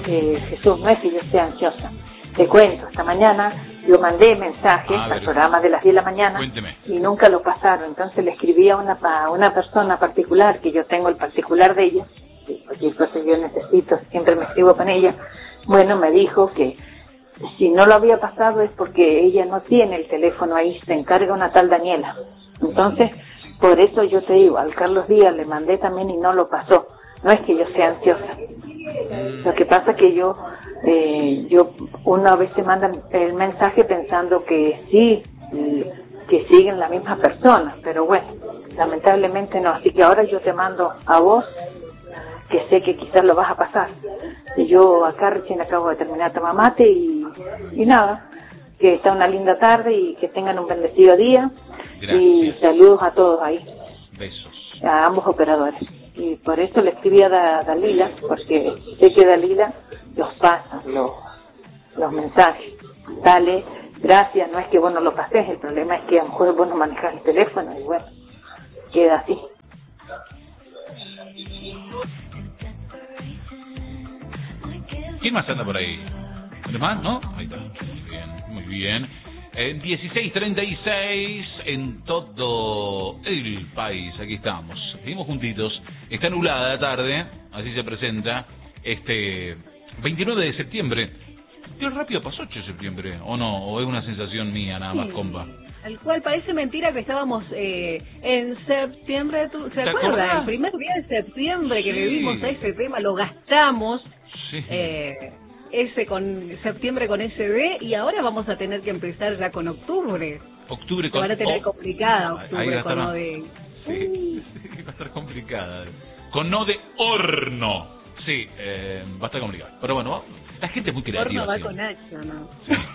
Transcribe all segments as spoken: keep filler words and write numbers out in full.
eh, Jesús, no es que yo sea ansiosa. Te cuento, esta mañana yo mandé mensajes al programa de las diez de la mañana. Cuénteme. Y nunca lo pasaron. Entonces le escribí a una, a una persona particular, que yo tengo el particular de ella, y cualquier cosa yo necesito, siempre me escribo con ella. Bueno, me dijo que si no lo había pasado es porque ella no tiene el teléfono ahí, se encarga una tal Daniela. Entonces, por eso yo te digo, al Carlos Díaz le mandé también y no lo pasó. No es que yo sea ansiosa. Lo que pasa es que yo, eh, yo una vez te mandan el mensaje pensando que sí, que siguen la misma persona, pero bueno, lamentablemente no. Así que ahora yo te mando a vos, que sé que quizás lo vas a pasar. Y yo acá recién acabo de terminar tomar mate y, y nada, que está una linda tarde y que tengan un bendecido día. Gracias. Y saludos a todos ahí. Besos. A ambos operadores. Y por eso le escribí a da, Dalila, porque sé que Dalila los pasa, los, los mensajes. Dale, gracias, no es que vos no lo pases, el problema es que a lo mejor vos no manejas el teléfono y bueno, queda así. ¿Quién más anda por ahí? ¿Quién más? ¿No? Ahí está. Muy bien, muy bien. En dieciséis treinta y seis en todo el país. Aquí estamos. Seguimos juntitos. Está nublada la tarde. Así se presenta este veintinueve de septiembre. Qué rápido pasó ocho de septiembre. ¿O no? ¿O es una sensación mía nada más, sí, compa? Al cual parece mentira que estábamos eh, en septiembre. ¿Se acuerdan? El primer día de septiembre que sí. le dimos a ese tema, lo gastamos. Sí. Eh, ese con septiembre con S D y ahora vamos a tener que empezar ya con octubre. Octubre con van a tener o... complicada octubre con O de. Sí, sí, va a estar complicada. Con O de horno. Sí, eh, va a estar complicado. Pero bueno, la gente es muy creativa. Horno va sí. con H, ¿no?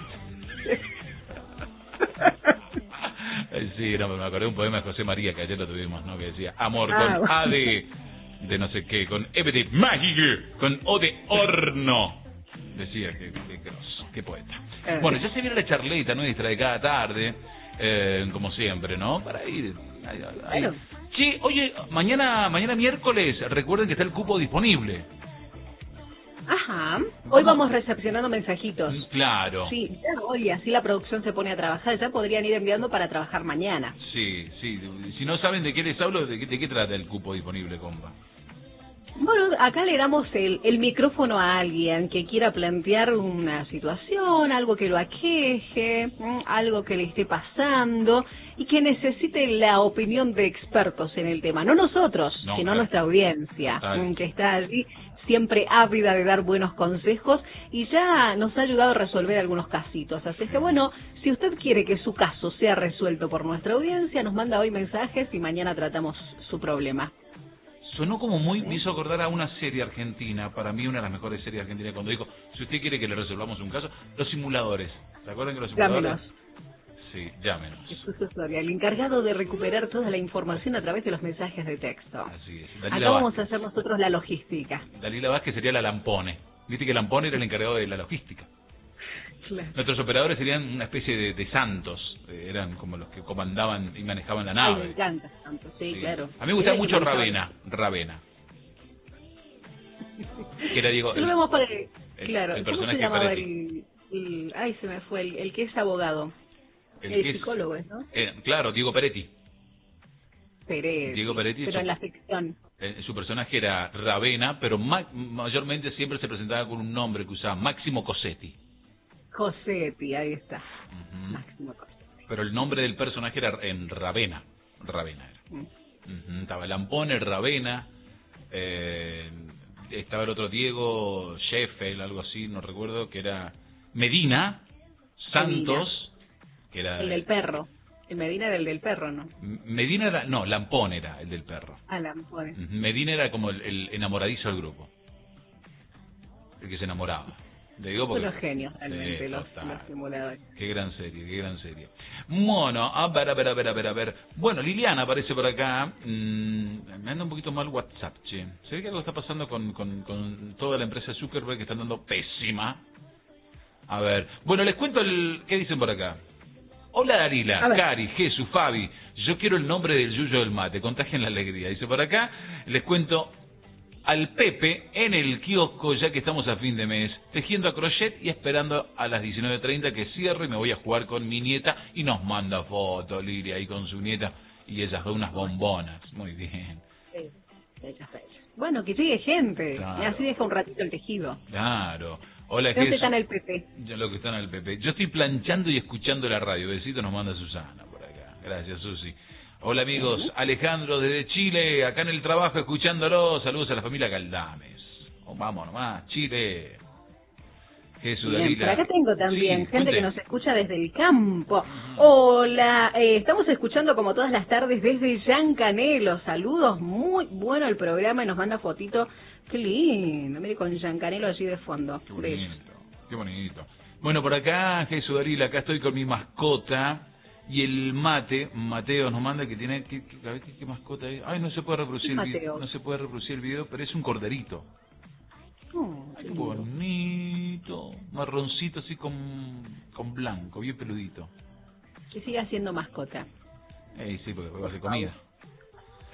Sí. Sí, no, me acordé de un poema de José María que ayer lo tuvimos, ¿no? Que decía amor ah, con bueno. A de de no sé qué, con E de mágico, con O de horno. Decía que, que, que, que poeta. Eh. Bueno, ya se viene la charleta nuestra de cada tarde, eh, como siempre, ¿no? Para ir. Ahí, ahí. Claro. Che, oye, mañana mañana miércoles, recuerden que está el cupo disponible. Ajá. Hoy vamos recepcionando mensajitos. Claro. Sí, ya hoy, así la producción se pone a trabajar. Ya podrían ir enviando para trabajar mañana. Sí, sí. Si no saben de qué les hablo, ¿de qué, de qué trata el cupo disponible, compa? Bueno, acá le damos el, el micrófono a alguien que quiera plantear una situación, algo que lo aqueje, algo que le esté pasando y que necesite la opinión de expertos en el tema. No nosotros, no, sino claro. nuestra audiencia, Ay. que está allí siempre ávida de dar buenos consejos y ya nos ha ayudado a resolver algunos casitos. Así que bueno, si usted quiere que su caso sea resuelto por nuestra audiencia, nos manda hoy mensajes y mañana tratamos su problema. Sonó como muy, me hizo acordar a una serie argentina, para mí una de las mejores series argentinas, cuando dijo, si usted quiere que le resolvamos un caso, los simuladores. ¿Se acuerdan que los simuladores? Llámenos. Sí, llámenos. Es su asesoría, el encargado de recuperar toda la información a través de los mensajes de texto. Así es. Dalila Acá vamos Vázquez. a hacer nosotros la logística. Dalila Vázquez sería la Lampone. Viste que Lampone era el encargado de la logística. Claro. Nuestros operadores serían una especie de, de santos, eh, eran como los que comandaban y manejaban la nave. Ay, me encanta Santos, sí, sí, claro. A mí me gustaba sí, mucho Ravena, Ravena. Que era, digo, el, vemos para el, claro, el ¿cómo se llamaba el, el, ay, se me fue, el, el que es abogado? El, el psicólogo, es, ¿no? Eh, claro, Diego Peretti. Peretti. Diego Peretti. Pero su, en la ficción. Eh, su personaje era Ravena, pero ma mayormente siempre se presentaba con un nombre que usaba Máximo Cosetti. Cosetti, ahí está. Uh-huh. Máximo Cosetti. Pero el nombre del personaje era en Ravena. Ravena era. Uh-huh. Uh-huh. Estaba Lampone, Ravena, eh, estaba el otro Diego Sheffield, algo así, no recuerdo, que era Medina, Santos, Medina. Que era... El del perro. El Medina era el del perro, ¿no? Medina era... No, Lampone era el del perro. Ah, Lampone. Uh-huh. Medina era como el, el enamoradizo del grupo. El que se enamoraba. Le digo porque... Son los genios, realmente, sí, los, los simuladores. Qué gran serie, qué gran serie. Bueno, a ver, a ver, a ver, a ver, a ver. Bueno, Liliana aparece por acá. Mm, me anda un poquito mal WhatsApp, che. Se ve que algo está pasando con, con, con toda la empresa Zuckerberg que está andando pésima. A ver. Bueno, les cuento el... ¿Qué dicen por acá? Hola Darila, Cari, Jesús, Fabi. Yo quiero el nombre del Yuyo del Mate. Contagien la alegría. Dice por acá. Les cuento... al Pepe en el kiosco, ya que estamos a fin de mes, tejiendo a crochet y esperando a las diecinueve treinta que cierre y me voy a jugar con mi nieta y nos manda fotos, Lilia, ahí con su nieta y ellas son unas bombonas. Muy bien. Sí, bellas, bellas. Bueno, que llegue gente, Claro. y así deja un ratito el tejido. Claro. Hola, ¿Dónde Jesús. está en el Pepe? Yo lo que están en el Pepe. Yo estoy planchando y escuchando la radio. Besito nos manda Susana por acá. Gracias, Susi. Hola, amigos. Alejandro desde Chile, acá en el trabajo escuchándolo. Saludos a la familia Galdames. Oh, vamos nomás, Chile. Jesús, Bien, Dalila. por acá tengo también Sí, gente cuente. que nos escucha desde el campo. Hola, eh, estamos escuchando como todas las tardes desde Yancanelo. Saludos, muy bueno el programa y nos manda fotito. Qué lindo, mire con Yancanelo allí de fondo. Qué Bello. bonito, qué bonito. Bueno, por acá, Jesús Darila, acá estoy con mi mascota y el mate, Mateo nos manda que tiene, ¿qué, qué, a ver, ¿qué, qué mascota es? Ay, no se puede reproducir el video, Mateo? no se puede reproducir el video, pero es un corderito. Oh, Ay, qué qué lindo. bonito, marroncito así con, con blanco, bien peludito. Que siga siendo mascota. Eh, sí, porque va a hacer comida.